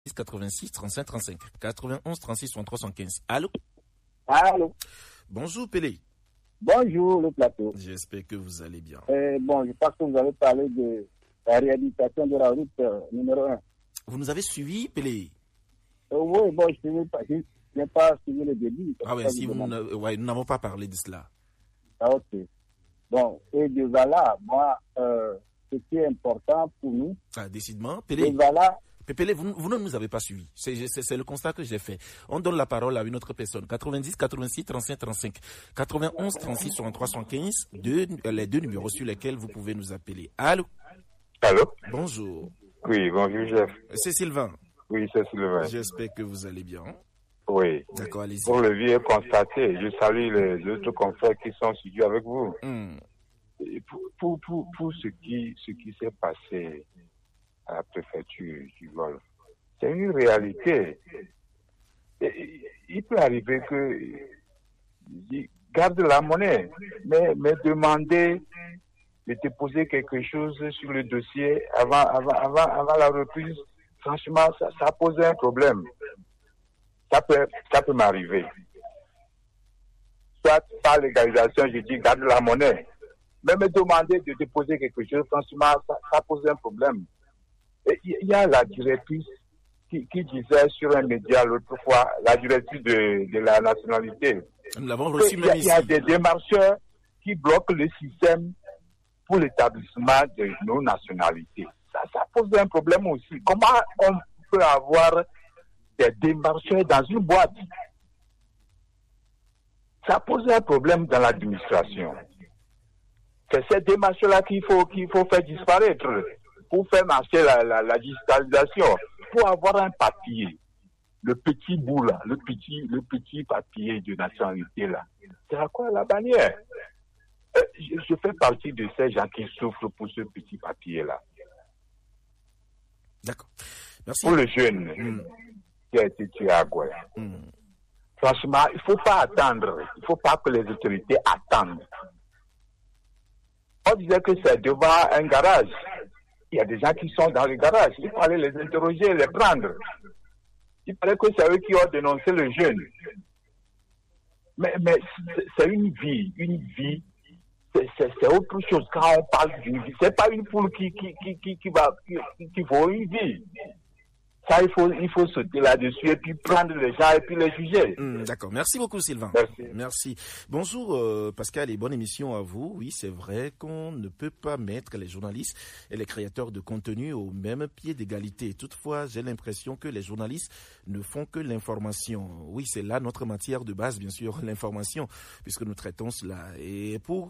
86 35 35 91 36 63 75. Allô? Allô? Bonjour Pelé. Bonjour le plateau. J'espère que vous allez bien. Je pense que vous avez parlé de la réhabilitation de la route numéro 1. Vous nous avez suivis, Pelé? Oui, je n'ai pas suivi le début. Ah ouais, si nous n'avons pas parlé de cela. Ah ok. Bon, et de voilà, moi, ce qui est important pour nous. Ah, décidément, Pelé. De voilà. Pelé, vous ne nous avez pas suivis. C'est le constat que j'ai fait. On donne la parole à une autre personne. 90 86 35 35 91 36 63 75. Les deux numéros sur lesquels vous pouvez nous appeler. Allô? Allô? Bonjour. Oui, bonjour, Jeff. C'est Sylvain. Oui, c'est Sylvain. J'espère que vous allez bien. Oui. D'accord, allez-y. Pour le vieux constaté, je salue les autres confrères qui sont studios avec vous. Et pour ce qui s'est passé à la préfecture du Golfe, c'est une réalité. Et il peut arriver que garde la monnaie, mais demander de déposer quelque chose sur le dossier avant la reprise, franchement, ça pose un problème. Ça peut m'arriver. Soit par légalisation, je dis garde la monnaie. Mais me demander de déposer quelque chose, franchement, ça pose un problème. Il y a la directrice qui disait sur un média l'autre fois, la directrice de la nationalité. Nous l'avons reçu même ici. Il y a des démarcheurs qui bloquent le système pour l'établissement de nos nationalités. Ça pose un problème aussi. Comment on peut avoir des démarcheurs dans une boîte? Ça pose un problème dans l'administration. C'est ces démarches-là qu'il faut faire disparaître pour faire marcher la digitalisation, pour avoir un papier, le petit bout là, le petit papier de nationalité là. C'est à quoi la bannière? Je fais partie de ces gens qui souffrent pour ce petit papier là. D'accord. Merci. Pour le jeune qui a été tué à Goué. Franchement, il ne faut pas attendre. Il ne faut pas que les autorités attendent. On disait que c'est devant un garage. Il y a des gens qui sont dans le garage. Il fallait les interroger, les prendre. Il fallait que c'est eux qui ont dénoncé le jeune. Mais c'est une vie. Une vie, c'est autre chose quand on parle d'une vie. C'est pas une poule qui vaut une vie. Ça, il faut sauter là-dessus et puis prendre les gens et puis les juger. D'accord. Merci beaucoup, Sylvain. Merci. Bonjour, Pascal, et bonne émission à vous. Oui, c'est vrai qu'on ne peut pas mettre les journalistes et les créateurs de contenu au même pied d'égalité. Toutefois, j'ai l'impression que les journalistes ne font que l'information. Oui, c'est là notre matière de base, bien sûr, l'information, puisque nous traitons cela. Et pour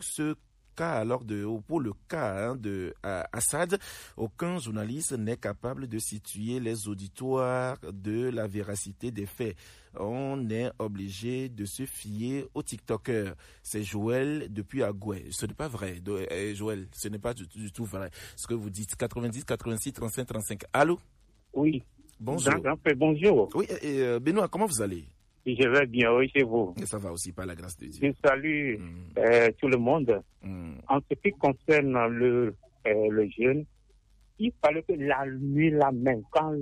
pour le cas de Assad, aucun journaliste n'est capable de situer les auditoires de la véracité des faits. On est obligé de se fier aux TikTokers. C'est Joël depuis Agoué. Ce n'est pas vrai, Joël. Ce n'est pas du tout vrai. Ce que vous dites, 90, 86, 35, 35. Allô? Oui. Bonjour. Bonjour. Oui, Benoît, comment vous allez? Je vais bien, oui, chez vous. Et ça va aussi, par la grâce de Dieu. Je salue tout le monde. En ce qui concerne le jeune, il fallait que la nuit, la même, quand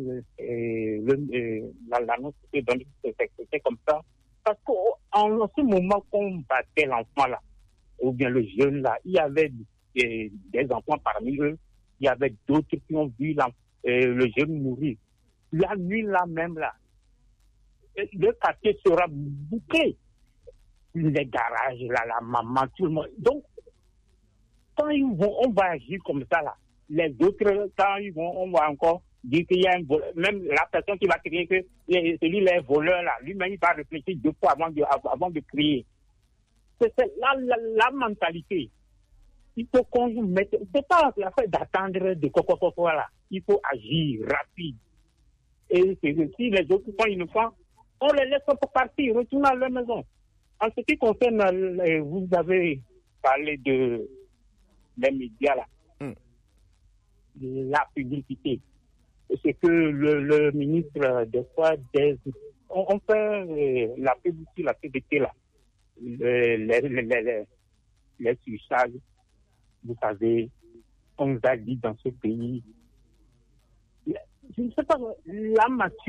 l'annonce était donnée, c'était comme ça. Parce qu'en ce moment qu'on battait l'enfant là, ou bien le jeune là, il y avait des enfants parmi eux, il y avait d'autres qui ont vu le jeune mourir. La nuit, la même là, le quartier sera bouclé. Les garages, là, la maman, tout le monde. Donc, quand on va agir comme ça, là, les autres, quand on va encore dire qu'il y a un voleur, même la personne qui va crier que celui-là est voleur, là, lui-même, il va réfléchir 2 fois avant de crier. C'est la mentalité. Il faut qu'on vous mette, c'est pas l'affaire d'attendre de quoi, là. Il faut agir rapide. Et si les autres font une fois, on les laisse pour partir, retourner à leur maison. En ce qui concerne, vous avez parlé de les médias là, la publicité. C'est que le ministre, des fois, on fait la publicité, la CDT là, les surcharges. Vous savez, on nous a dit dans ce pays, je ne sais pas, la maturité